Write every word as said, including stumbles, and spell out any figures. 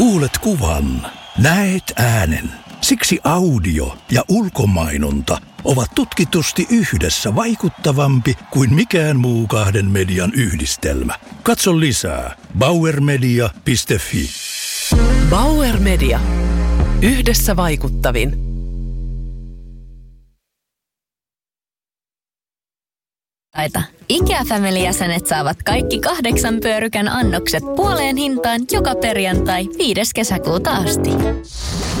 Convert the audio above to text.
Kuulet kuvan, näet äänen. Siksi audio ja ulkomainonta ovat tutkitusti yhdessä vaikuttavampi kuin mikään muu kahden median yhdistelmä. Katso lisää bauer media piste fi. Bauer Media. Yhdessä vaikuttavin. IKEA-family-jäsenet saavat kaikki kahdeksan pyörykän annokset puoleen hintaan joka perjantai viides kesäkuuta asti.